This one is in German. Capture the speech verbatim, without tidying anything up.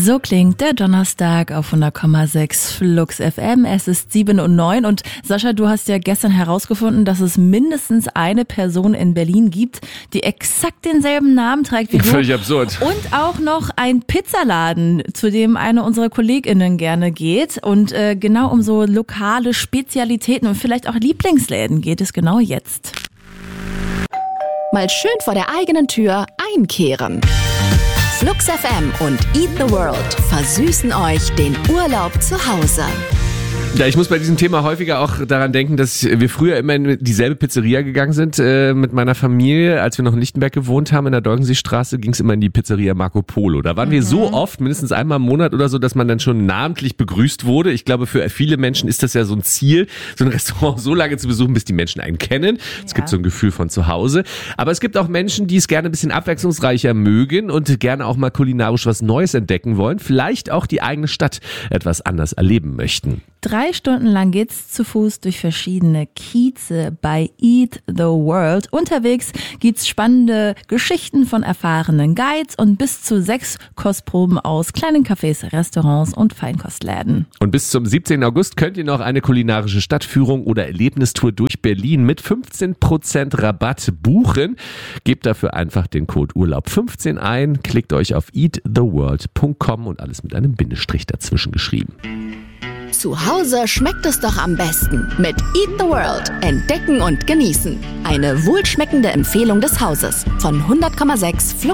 So klingt der Donnerstag auf hundert Komma sechs Flux F M. Es ist sieben und neun und Sascha, du hast ja gestern herausgefunden, dass es mindestens eine Person in Berlin gibt, die exakt denselben Namen trägt wie du. Völlig absurd. Und auch noch ein Pizzaladen, zu dem eine unserer KollegInnen gerne geht. Und äh, genau um so lokale Spezialitäten und vielleicht auch Lieblingsläden geht es genau jetzt. Mal schön vor der eigenen Tür einkehren. Flux F M und Eat the World versüßen euch den Urlaub zu Hause. Ja, ich muss bei diesem Thema häufiger auch daran denken, dass wir früher immer in dieselbe Pizzeria gegangen sind äh, mit meiner Familie. Als wir noch in Lichtenberg gewohnt haben, in der Dolgenseestraße, ging es immer in die Pizzeria Marco Polo. Da waren mhm. wir so oft, mindestens einmal im Monat oder so, dass man dann schon namentlich begrüßt wurde. Ich glaube, für viele Menschen ist das ja so ein Ziel, so ein Restaurant so lange zu besuchen, bis die Menschen einen kennen. Es ja. gibt so ein Gefühl von zu Hause. Aber es gibt auch Menschen, die es gerne ein bisschen abwechslungsreicher mögen und gerne auch mal kulinarisch was Neues entdecken wollen. Vielleicht auch die eigene Stadt etwas anders erleben möchten. Drei Stunden lang geht's zu Fuß durch verschiedene Kieze bei Eat the World. Unterwegs gibt's spannende Geschichten von erfahrenen Guides und bis zu sechs Kostproben aus kleinen Cafés, Restaurants und Feinkostläden. Und bis zum siebzehnten August könnt ihr noch eine kulinarische Stadtführung oder Erlebnistour durch Berlin mit fünfzehn Prozent Rabatt buchen. Gebt dafür einfach den Code Urlaub fünfzehn ein, klickt euch auf eat the world punkt com und alles mit einem Bindestrich dazwischen geschrieben. Zu Hause schmeckt es doch am besten mit Eat the World. Entdecken und genießen. Eine wohlschmeckende Empfehlung des Hauses von hundert Komma sechs Flux